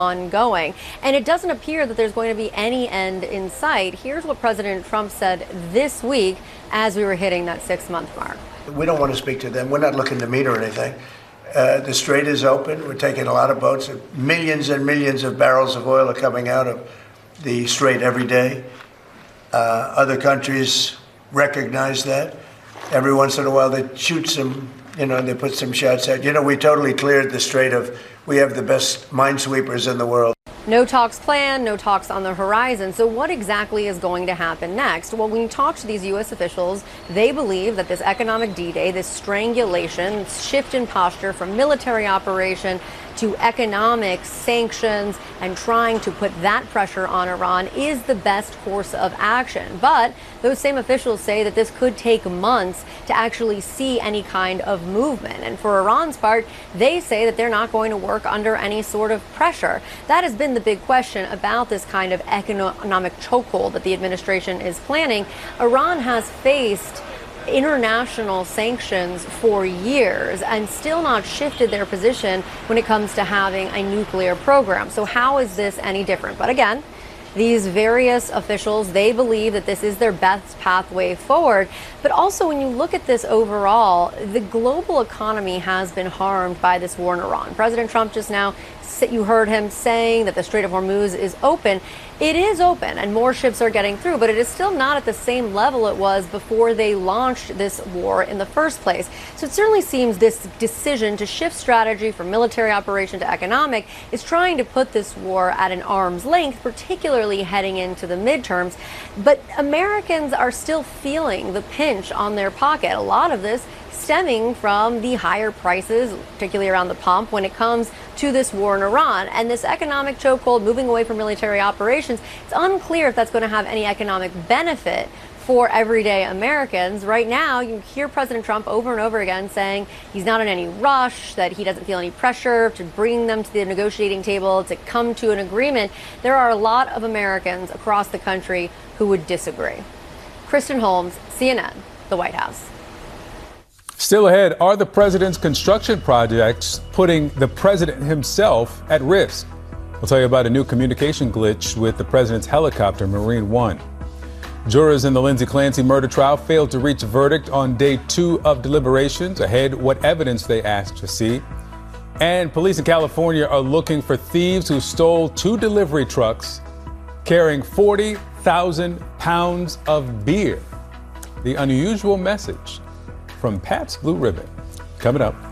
ongoing. And it doesn't appear that there's going to be any end in sight. Here's what President Trump said this week as we were hitting that 6-month mark. We don't want to speak to them. We're not looking to meet or anything. The strait is open. We're taking a lot of boats. Millions and millions of barrels of oil are coming out of the strait every day. Other countries recognize that. Every once in a while they shoot some, they put some shots out. We totally cleared the strait of, we have the best minesweepers in the world. No talks planned, no talks on the horizon. So what exactly is going to happen next? Well, when you talk to these U.S. officials, they believe that this economic D-Day, this strangulation, shift in posture from military operation to economic sanctions and trying to put that pressure on Iran is the best course of action. But those same officials say that this could take months to actually see any kind of movement. And for Iran's part, they say that they're not going to work under any sort of pressure. That has been the big question about this kind of economic chokehold that the administration is planning. Iran has faced international sanctions for years and still not shifted their position when it comes to having a nuclear program. So how is this any different? But again, these various officials, they believe that this is their best pathway forward. But also, when you look at this overall, the global economy has been harmed by this war in Iran. President Trump just now, you heard him saying that the Strait of Hormuz is open. It is open and more ships are getting through, but it is still not at the same level it was before they launched this war in the first place. So it certainly seems this decision to shift strategy from military operation to economic is trying to put this war at an arm's length, particularly heading into the midterms. But Americans are still feeling the pinch on their pocket. A lot of this stemming from the higher prices, particularly around the pump, when it comes to this war in Iran. And this economic chokehold, moving away from military operations, it's unclear if that's going to have any economic benefit for everyday Americans. Right now, you hear President Trump over and over again saying he's not in any rush, that he doesn't feel any pressure to bring them to the negotiating table, to come to an agreement. There are a lot of Americans across the country who would disagree. Kristen Holmes, CNN, the White House. Still ahead, are the president's construction projects putting the president himself at risk? We'll tell you about a new communication glitch with the president's helicopter, Marine One. Jurors in the Lindsay Clancy murder trial failed to reach a verdict on day 2 of deliberations. Ahead, what evidence they asked to see. And police in California are looking for thieves who stole 2 delivery trucks carrying 40,000 pounds of beer. The unusual message from Pat's Blue Ribbon. Coming up.